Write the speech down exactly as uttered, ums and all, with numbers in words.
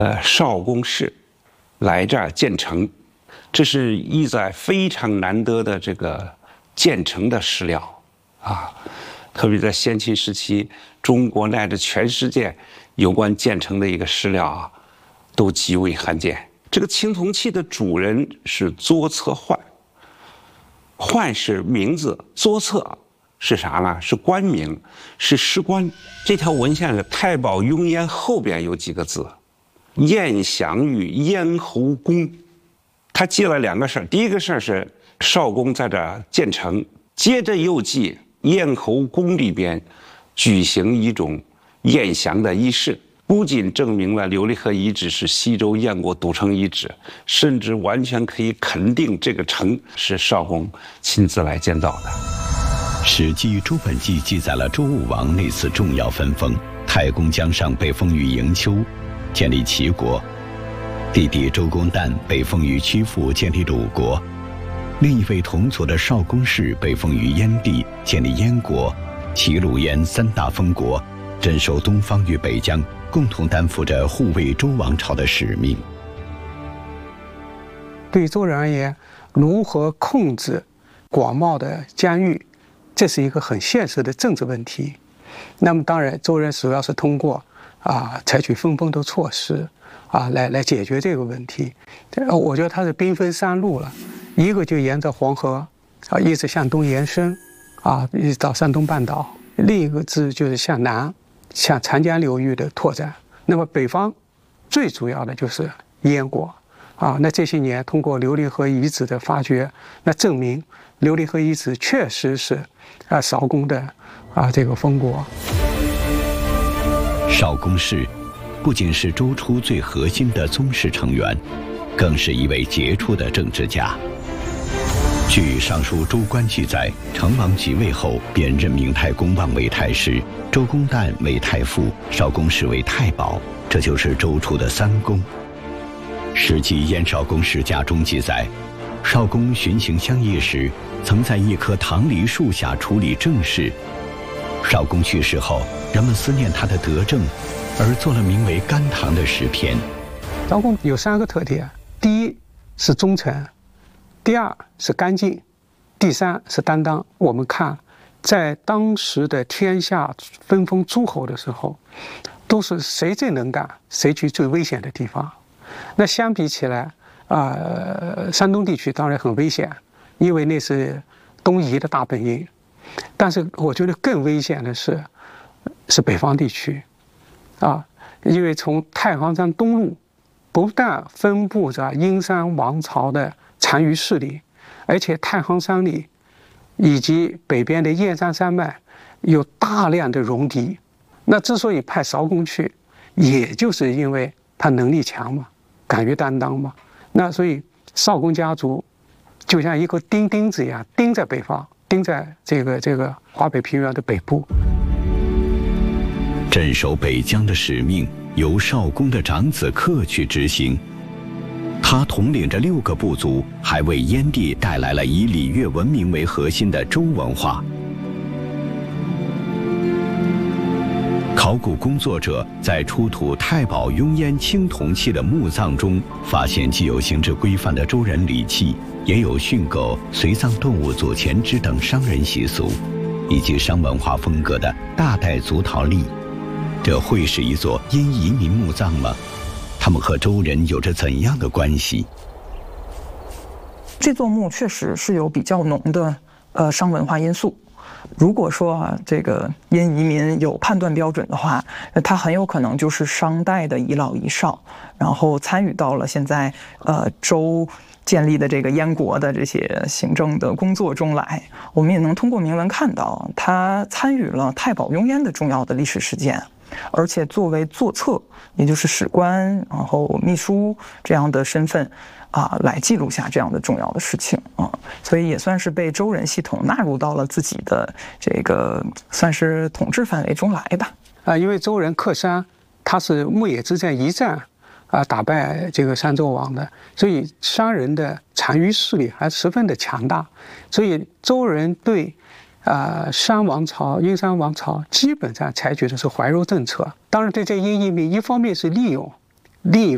呃少公氏来这儿建城，这是一载非常难得的这个建成的史料啊。特别在先秦时期，中国乃至全世界有关建成的一个史料啊，都极为罕见。这个青铜器的主人是左侧焕，焕是名字，左侧是啥呢？是官名，是史官。这条文献是太保雍燕后边有几个字，燕享于燕侯宫。他记了两个事儿，第一个事儿是少公在这建成，接着又记燕侯宫里边举行一种宴降的仪式，不仅证明了琉璃河遗址是西周燕国都城遗址，甚至完全可以肯定这个城是少公亲自来建造的。 《史记·周本纪》记载了周武王那次重要分封，太公姜尚被封于营丘，建立齐国；弟弟周公旦被封于曲阜，建立鲁国。另一位同族的少公氏被封于燕地，建立燕国。齐鲁燕三大封国，镇守东方与北疆，共同担负着护卫周王朝的使命。 对于周人而言，如何控制广袤的疆域，这是一个很现实的政治问题。那么当然，周人主要是通过啊采取分封的措施啊来来解决这个问题。我觉得它是兵分三路了。一个就沿着黄河啊一直向东延伸啊，一直到山东半岛；另一个字就是向南，向长江流域的拓展。那么北方最主要的就是燕国啊。那这些年通过琉璃河遗址的发掘，那证明琉璃河遗址确实是啊少公的啊这个封国。 少公氏不仅是周初最核心的宗室成员，更是一位杰出的政治家。据《尚书周官》记载，成王即位后，便任命太公望为太师，周公旦为太傅，少公氏为太保，这就是周初的三公。《史记·燕少公世家》中记载，少公巡行乡邑时，曾在一棵棠梨树下处理政事。少公去世后，人们思念他的德政，而做了名为《甘棠》的诗篇。 少公有三个特点：第一是忠诚，第二是干净，第三是担当。我们看，在当时的天下分封诸侯的时候，都是谁最能干，谁去最危险的地方。那相比起来，啊、呃，山东地区当然很危险，因为那是东夷的大本营。但是我觉得更危险的是，是北方地区，啊，因为从太行山东路，不但分布着殷商王朝的残余势力，而且太行山里以及北边的燕山山脉有大量的戎狄。那之所以派少公去，也就是因为他能力强嘛，敢于担当嘛。那所以少公家族就像一个钉钉子一样，钉在北方，钉在这个这个华北平原的北部。 镇守北疆的使命由少公的长子克去执行。他统领着六个部族，还为燕地带来了以礼乐文明为核心的周文化。考古工作者在出土太保雍燕青铜器的墓葬中，发现既有形制规范的周人礼器，也有驯狗、随葬动物做前肢等商人习俗，以及商文化风格的大岱族陶立。这会是一座殷移民墓葬吗？他们和周人有着怎样的关系？ 这座墓确实是有比较浓的呃商文化因素。如果说啊，这个殷移民有判断标准的话，他很有可能就是商代的遗老遗少，然后参与到了现在呃周建立的这个燕国的这些行政的工作中来。我们也能通过铭文看到，他参与了太保雍燕的重要的历史事件。而且作为座侧，也就是史官，然后秘书这样的身份啊，来记录下这样的重要的事情啊，所以也算是被周人系统纳入到了自己的这个算是统治范围中来吧。 啊，因为周人克商，他是牧野之战一战啊打败这个商纣王的，所以商人的残余势力还十分的强大，所以周人对。啊、呃，商王朝、殷商王朝基本上采取的是怀柔政策。当然，对这殷移民，一方面是利用，另一